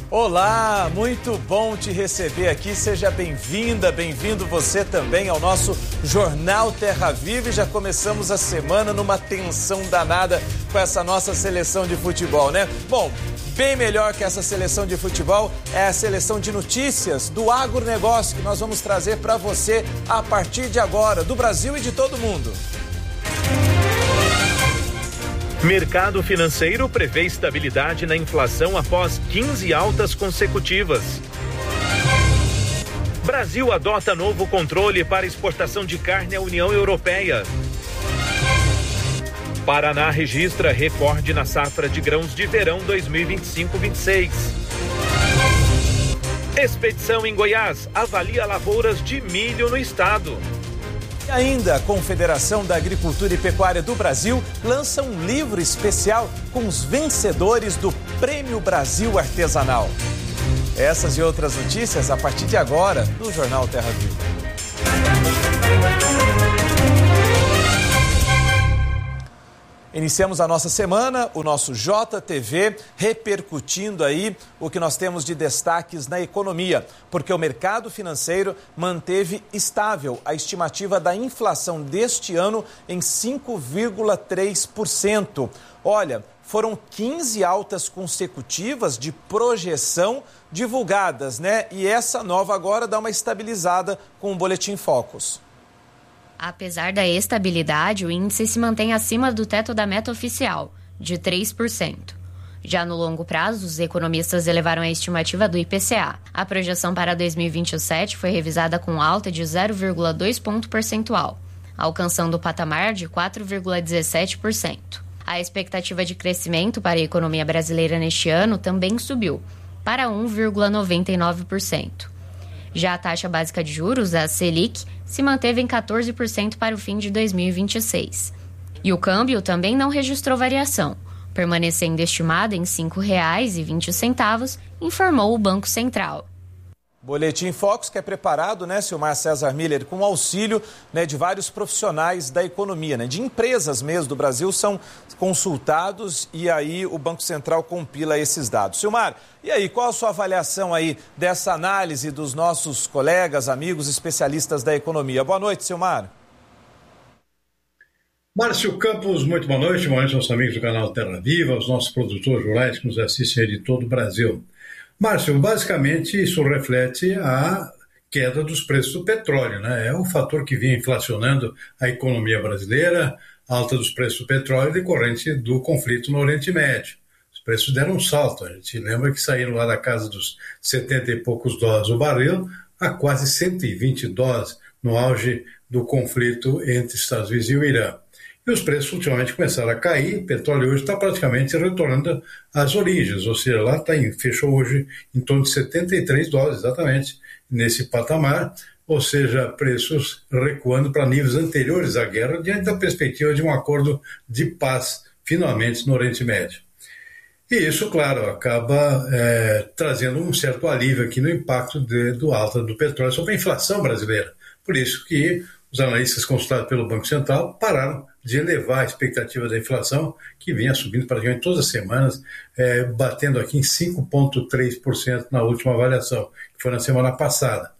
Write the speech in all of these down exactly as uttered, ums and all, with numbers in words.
Olá, muito bom te receber aqui, seja bem-vinda, bem-vindo você também ao nosso Jornal Terra Viva. E já começamos a semana numa tensão danada com essa nossa seleção de futebol, né? Bom, bem melhor que essa seleção de futebol é a seleção de notícias do agronegócio que nós vamos trazer para você a partir de agora, do Brasil e de todo mundo. Mercado financeiro prevê estabilidade na inflação após quinze altas consecutivas. Brasil adota novo controle para exportação de carne à União Europeia. Paraná registra recorde na safra de grãos de verão dois mil e vinte e cinco vinte e seis. Expedição em Goiás avalia lavouras de milho no estado. E ainda, a Confederação da Agricultura e Pecuária do Brasil lança um livro especial com os vencedores do Prêmio Brasil Artesanal. Essas e outras notícias a partir de agora no Jornal Terra Viva. Iniciamos a nossa semana, o nosso J T V, repercutindo aí o que nós temos de destaques na economia, porque o mercado financeiro manteve estável a estimativa da inflação deste ano em cinco vírgula três por cento. Olha, foram quinze altas consecutivas de projeção divulgadas, né? E essa nova agora dá uma estabilizada com o Boletim Focus. Apesar da estabilidade, o índice se mantém acima do teto da meta oficial, de três por cento. Já no longo prazo, os economistas elevaram a estimativa do I P C A. A projeção para dois mil e vinte e sete foi revisada com alta de zero vírgula dois ponto percentual, alcançando o patamar de quatro vírgula dezessete por cento. A expectativa de crescimento para a economia brasileira neste ano também subiu, para um vírgula noventa e nove por cento. Já a taxa básica de juros, a Selic, se manteve em quatorze por cento para o fim de dois mil e vinte e seis. E o câmbio também não registrou variação, permanecendo estimado em cinco reais e vinte centavos, informou o Banco Central. Boletim Focus que é preparado, né, Silmar César Miller, com auxílio, né, de vários profissionais da economia, né, de empresas mesmo do Brasil, são consultados e aí o Banco Central compila esses dados. Silmar, e aí, qual a sua avaliação aí dessa análise dos nossos colegas, amigos, especialistas da economia? Boa noite, Silmar. Márcio Campos, muito boa noite, boa noite aos amigos do canal Terra Viva, aos nossos produtores rurais que nos assistem aí de todo o Brasil. Márcio, basicamente isso reflete a queda dos preços do petróleo, né? É um fator que vinha inflacionando a economia brasileira, alta dos preços do petróleo decorrente do conflito no Oriente Médio. Os preços deram um salto, a gente lembra que saíram lá da casa dos setenta e poucos dólares o barril a quase cento e vinte dólares no auge do conflito entre Estados Unidos e o Irã. E os preços ultimamente começaram a cair, o petróleo hoje está praticamente retornando às origens, ou seja, lá tá em, fechou hoje em torno de setenta e três dólares, exatamente, nesse patamar, ou seja, preços recuando para níveis anteriores à guerra, diante da perspectiva de um acordo de paz, finalmente, no Oriente Médio. E isso, claro, acaba é, trazendo um certo alívio aqui no impacto de, do alta do petróleo sobre a inflação brasileira. Por isso que os analistas consultados pelo Banco Central pararam de elevar a expectativa da inflação, que vinha subindo praticamente todas as semanas, é, batendo aqui em cinco vírgula três por cento na última avaliação, que foi na semana passada.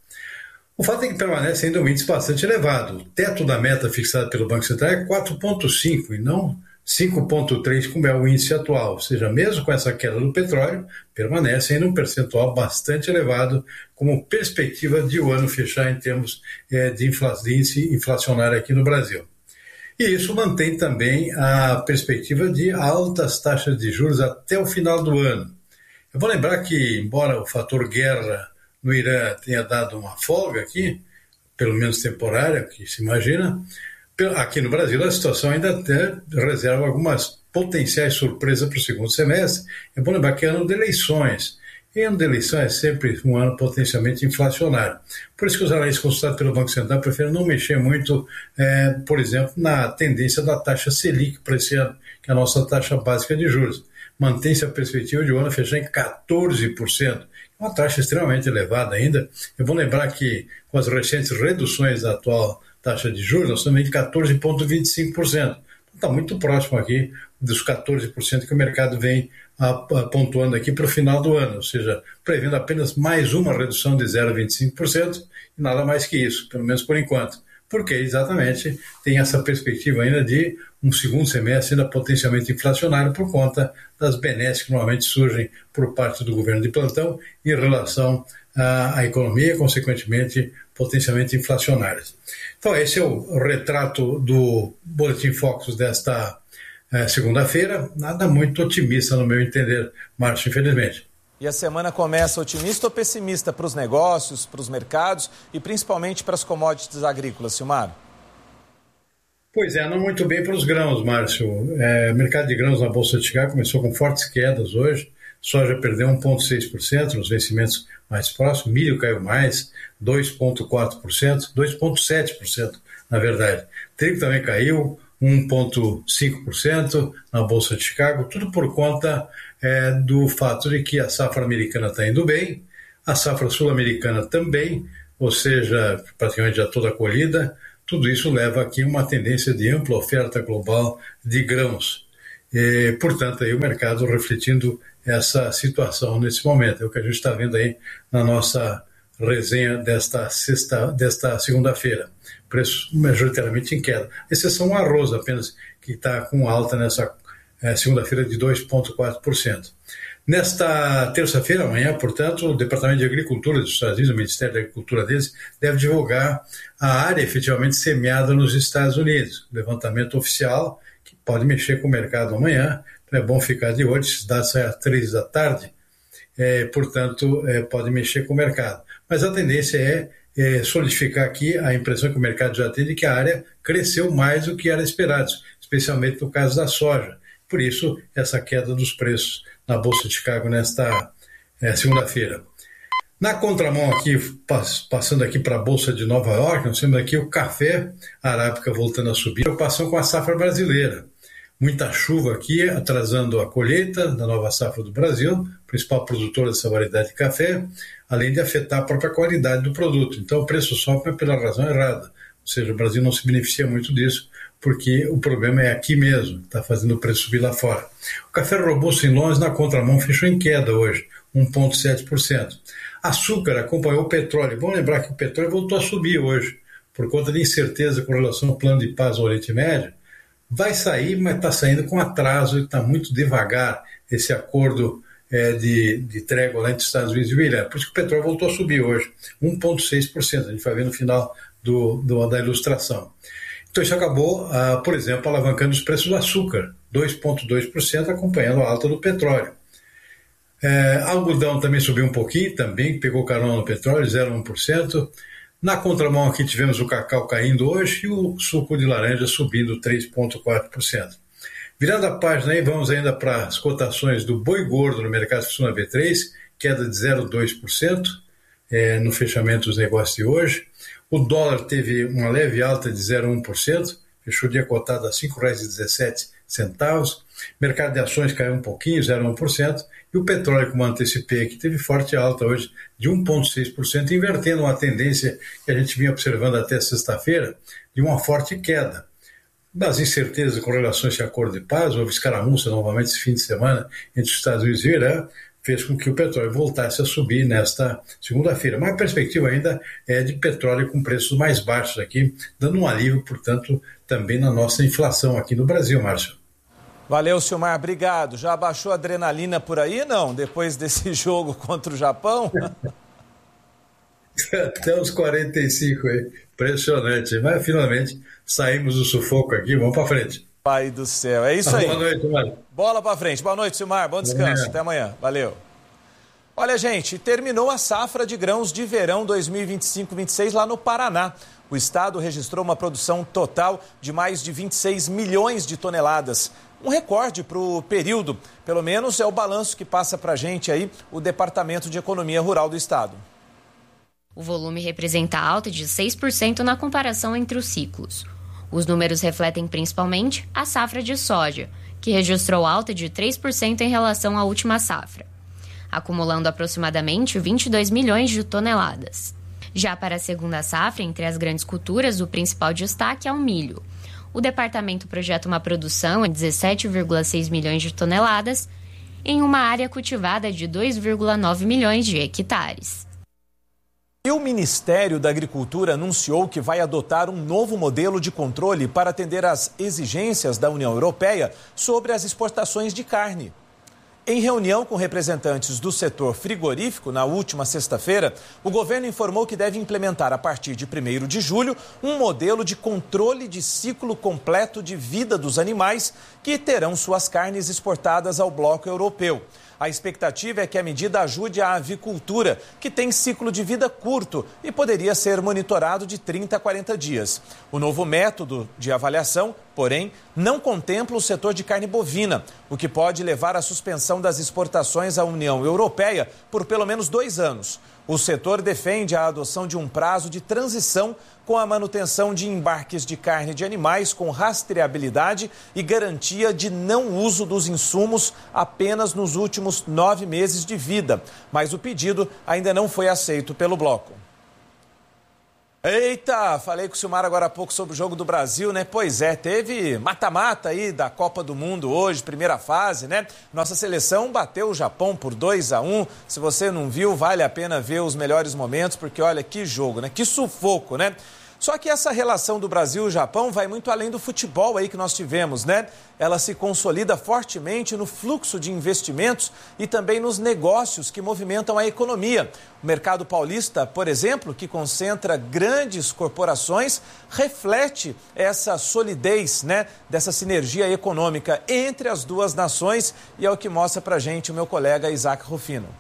O fato é que permanece ainda um índice bastante elevado. O teto da meta fixada pelo Banco Central é quatro vírgula cinco e não cinco vírgula três, como é o índice atual. Ou seja, mesmo com essa queda do petróleo, permanece ainda um percentual bastante elevado, como perspectiva de o ano fechar em termos é, de, infla, de índice inflacionário aqui no Brasil. E isso mantém também a perspectiva de altas taxas de juros até o final do ano. Eu vou lembrar que, embora o fator guerra no Irã tenha dado uma folga aqui, pelo menos temporária, que se imagina, aqui no Brasil a situação ainda até reserva algumas potenciais surpresas para o segundo semestre. É bom lembrar que é ano de eleições. E ano de eleição é sempre um ano potencialmente inflacionário. Por isso que os analistas consultados pelo Banco Central preferem não mexer muito, é, por exemplo, na tendência da taxa Selic para esse ano, que é a nossa taxa básica de juros. Mantém-se a perspectiva de o ano fechar em quatorze por cento. É uma taxa extremamente elevada ainda. Eu vou lembrar que com as recentes reduções da atual taxa de juros, nós estamos em quatorze vírgula vinte e cinco por cento. Está muito próximo aqui dos quatorze por cento que o mercado vem pontuando aqui para o final do ano, ou seja, prevendo apenas mais uma redução de zero vírgula vinte e cinco por cento e nada mais que isso, pelo menos por enquanto, porque exatamente tem essa perspectiva ainda de um segundo semestre ainda potencialmente inflacionário por conta das benesses que normalmente surgem por parte do governo de plantão em relação à, à economia, consequentemente potencialmente inflacionárias. Então esse é o retrato do Boletim Focus desta É, segunda-feira, nada muito otimista no meu entender, Márcio, infelizmente. E a semana começa otimista ou pessimista para os negócios, para os mercados e principalmente para as commodities agrícolas, Silmar? Pois é, não muito bem para os grãos, Márcio. É, o mercado de grãos na Bolsa de Chicago começou com fortes quedas hoje, soja perdeu um vírgula seis por cento nos vencimentos mais próximos, milho caiu mais, dois vírgula quatro por cento, dois vírgula sete por cento na verdade. Trigo também caiu, um vírgula cinco por cento na Bolsa de Chicago, tudo por conta é, do fato de que a safra americana está indo bem, a safra sul-americana também, ou seja, praticamente já toda colhida, tudo isso leva aqui uma tendência de ampla oferta global de grãos. E, portanto, aí o mercado refletindo essa situação nesse momento, é o que a gente está vendo aí na nossa resenha desta, sexta, desta segunda-feira. Preço majoritariamente em queda. Exceção o arroz apenas, que está com alta nessa é, segunda-feira de dois vírgula quatro por cento. Nesta terça-feira, amanhã, portanto, o Departamento de Agricultura dos Estados Unidos, o Ministério da Agricultura deles, deve divulgar a área efetivamente semeada nos Estados Unidos. Levantamento oficial, que pode mexer com o mercado amanhã, então é bom ficar de olho, esses dados saem às três da tarde, é, portanto, é, pode mexer com o mercado. Mas a tendência é É, solidificar aqui a impressão que o mercado já tem de que a área cresceu mais do que era esperado, especialmente no caso da soja. Por isso, essa queda dos preços na Bolsa de Chicago nesta é, segunda-feira. Na contramão aqui, passando aqui para a Bolsa de Nova York, nós temos aqui o café arábica voltando a subir, preocupação com a safra brasileira. Muita chuva aqui, atrasando a colheita da nova safra do Brasil, principal produtor dessa variedade de café, além de afetar a própria qualidade do produto. Então o preço sobe pela razão errada. Ou seja, o Brasil não se beneficia muito disso, porque o problema é aqui mesmo, está fazendo o preço subir lá fora. O café robusto em Londres, na contramão, fechou em queda hoje, um vírgula sete por cento. Açúcar acompanhou o petróleo. Vamos lembrar que o petróleo voltou a subir hoje, por conta de incerteza com relação ao plano de paz no Oriente Médio. Vai sair, mas está saindo com atraso e está muito devagar esse acordo é, de, de trégua lá entre os Estados Unidos e o Irã. Por isso que o petróleo voltou a subir hoje, um vírgula seis por cento. A gente vai ver no final do, do, da ilustração. Então isso acabou, ah, por exemplo, alavancando os preços do açúcar, dois vírgula dois por cento, acompanhando a alta do petróleo. É, algodão também subiu um pouquinho, também pegou carona no petróleo, zero vírgula um por cento. Na contramão aqui tivemos o cacau caindo hoje e o suco de laranja subindo três vírgula quatro por cento. Virando a página aí, vamos ainda para as cotações do boi gordo no mercado futuro B três, queda de zero vírgula dois por cento é, no fechamento dos negócios de hoje. O dólar teve uma leve alta de zero vírgula um por cento, fechou o dia cotado a cinco reais e dezessete centavos. Mercado de ações caiu um pouquinho, zero vírgula um por cento. E o petróleo, como antecipei aqui, teve forte alta hoje de um vírgula seis por cento, invertendo uma tendência que a gente vinha observando até sexta-feira, de uma forte queda. Das incertezas com relação a esse acordo de paz, houve escaramuça novamente esse fim de semana entre os Estados Unidos e o Irã, fez com que o petróleo voltasse a subir nesta segunda-feira. Mas a perspectiva ainda é de petróleo com preços mais baixos aqui, dando um alívio, portanto, também na nossa inflação aqui no Brasil, Márcio. Valeu, Silmar, obrigado. Já baixou a adrenalina por aí, não? Depois desse jogo contra o Japão? Até os quarenta e cinco aí, impressionante. Mas finalmente saímos do sufoco aqui, vamos para frente. Pai do céu, é isso aí. Boa noite, Silmar. Bola para frente. Boa noite, Silmar. Bom descanso. Até amanhã. Valeu. Olha, gente, terminou a safra de grãos de verão dois mil e vinte e cinco vinte e seis lá no Paraná. O estado registrou uma produção total de mais de vinte e seis milhões de toneladas. Um recorde para o período, pelo menos é o balanço que passa para a gente aí o Departamento de Economia Rural do Estado. O volume representa alta de seis por cento na comparação entre os ciclos. Os números refletem principalmente a safra de soja, que registrou alta de três por cento em relação à última safra, acumulando aproximadamente vinte e dois milhões de toneladas. Já para a segunda safra, entre as grandes culturas, o principal destaque é o milho. O departamento projeta uma produção de dezessete vírgula seis milhões de toneladas, em uma área cultivada de dois vírgula nove milhões de hectares. E o Ministério da Agricultura anunciou que vai adotar um novo modelo de controle para atender às exigências da União Europeia sobre as exportações de carne. Em reunião com representantes do setor frigorífico na última sexta-feira, o governo informou que deve implementar a partir de primeiro de julho um modelo de controle de ciclo completo de vida dos animais que terão suas carnes exportadas ao bloco europeu. A expectativa é que a medida ajude a avicultura, que tem ciclo de vida curto e poderia ser monitorado de trinta a quarenta dias. O novo método de avaliação, porém, não contempla o setor de carne bovina, o que pode levar à suspensão das exportações à União Europeia por pelo menos dois anos. O setor defende a adoção de um prazo de transição com a manutenção de embarques de carne de animais com rastreabilidade e garantia de não uso dos insumos apenas nos últimos nove meses de vida. Mas o pedido ainda não foi aceito pelo bloco. Eita, falei com o Silmar agora há pouco sobre o jogo do Brasil, né? Pois é, teve mata-mata aí da Copa do Mundo hoje, primeira fase, né? Nossa seleção bateu o Japão por dois a um. Se você não viu, vale a pena ver os melhores momentos, porque olha que jogo, né? Que sufoco, né? Só que essa relação do Brasil e o Japão vai muito além do futebol aí que nós tivemos, né? Ela se consolida fortemente no fluxo de investimentos e também nos negócios que movimentam a economia. O mercado paulista, por exemplo, que concentra grandes corporações, reflete essa solidez, né? Dessa sinergia econômica entre as duas nações e é o que mostra pra gente o meu colega Isaac Rufino.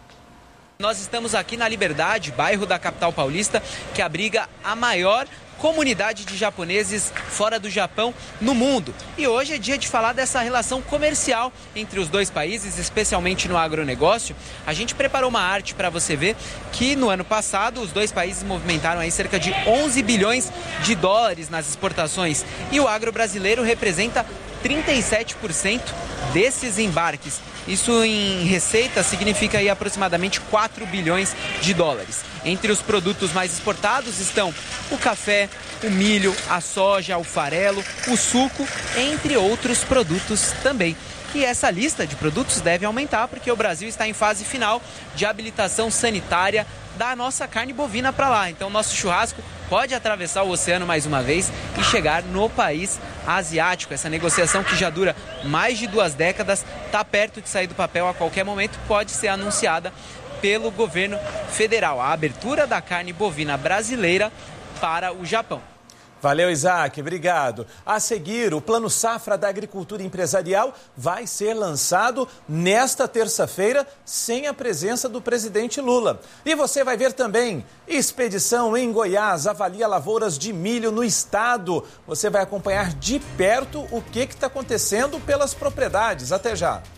Nós estamos aqui na Liberdade, bairro da capital paulista, que abriga a maior comunidade de japoneses fora do Japão no mundo. E hoje é dia de falar dessa relação comercial entre os dois países, especialmente no agronegócio. A gente preparou uma arte para você ver que no ano passado os dois países movimentaram aí cerca de onze bilhões de dólares nas exportações e o agro brasileiro representa trinta e sete por cento desses embarques. Isso em receita significa aí aproximadamente quatro bilhões de dólares. Entre os produtos mais exportados estão o café, o milho, a soja, o farelo, o suco, entre outros produtos também. E essa lista de produtos deve aumentar porque o Brasil está em fase final de habilitação sanitária da nossa carne bovina para lá. Então, nosso churrasco pode atravessar o oceano mais uma vez e chegar no país asiático. Essa negociação que já dura mais de duas décadas está perto de sair do papel a qualquer momento, pode ser anunciada pelo governo federal. A abertura da carne bovina brasileira para o Japão. Valeu, Isaac, obrigado. A seguir, o Plano Safra da Agricultura Empresarial vai ser lançado nesta terça-feira, sem a presença do presidente Lula. E você vai ver também, expedição em Goiás avalia lavouras de milho no estado. Você vai acompanhar de perto o que está acontecendo pelas propriedades. Até já.